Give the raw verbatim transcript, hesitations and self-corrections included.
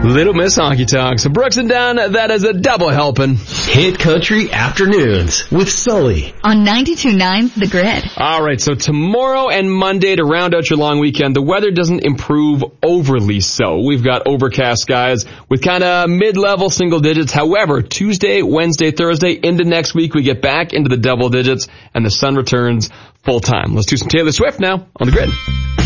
Little Miss Honky Tonk. So Brooks and Dunn, that is a double helping. Hit Country Afternoons with Sully. On ninety-two point nine The Grid. All right, so tomorrow and Monday to round out your long weekend, the weather doesn't improve overly so. We've got overcast skies with kind of mid-level single digits. However, Tuesday, Wednesday, Thursday, into next week, we get back into the double digits and the sun returns full time. Let's do some Taylor Swift now on The Grid.